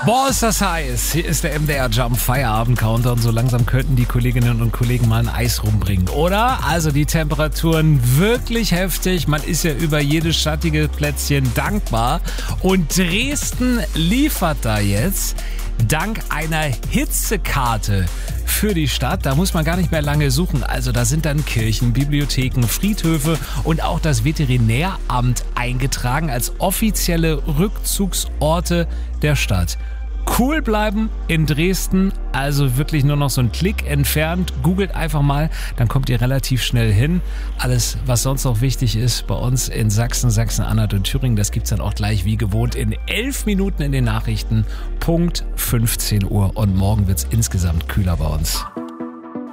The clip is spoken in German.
Boah, ist das heiß. Hier ist der MDR Jump Feierabend Countdown. So langsam könnten die Kolleginnen und Kollegen mal ein Eis rumbringen, oder? Also die Temperaturen wirklich heftig. Man ist ja über jedes schattige Plätzchen dankbar. Und Dresden liefert da jetzt dank einer Hitzekarte für die Stadt. Da muss man gar nicht mehr lange suchen. Also da sind dann Kirchen, Bibliotheken, Friedhöfe und auch das Veterinäramt eingetragen als offizielle Rückzugsorte der Stadt. Cool bleiben in Dresden, also wirklich nur noch so ein Klick entfernt. Googelt einfach mal, dann kommt ihr relativ schnell hin. Alles, was sonst noch wichtig ist bei uns in Sachsen, Sachsen-Anhalt und Thüringen, das gibt's dann auch gleich wie gewohnt in 11 Minuten in den Nachrichten, Punkt 15 Uhr. Und morgen wird's insgesamt kühler bei uns.